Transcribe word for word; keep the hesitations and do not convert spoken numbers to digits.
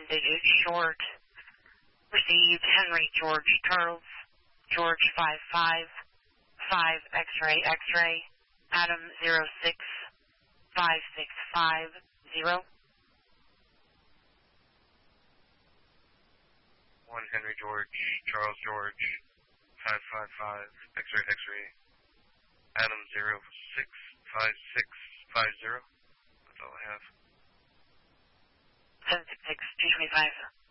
digit short. Received Henry George Charles, George five five, five X-ray X-ray, Adam zero six, five six five zero. One Henry George, Charles George, five five five, X-ray X-ray, Adam zero six five six five zero. That's all I have. seven six six, two twenty-five.